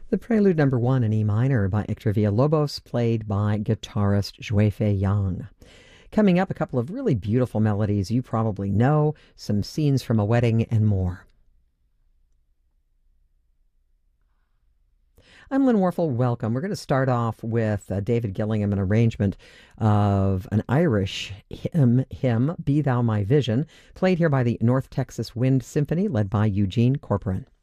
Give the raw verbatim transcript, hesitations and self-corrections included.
The Prelude Number One in E minor by Hector Villalobos, played by guitarist Juefe Yang. Coming up, a couple of really beautiful melodies you probably know, some scenes from a wedding, and more. I'm Lynn Warfel. Welcome. We're going to start off with uh, David Gillingham, an arrangement of an Irish hymn, hymn, Be Thou My Vision, played here by the North Texas Wind Symphony, led by Eugene Corcoran.